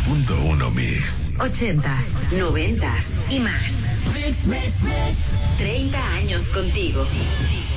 90.1 Mix. 80s, 90s y más. 30 años contigo.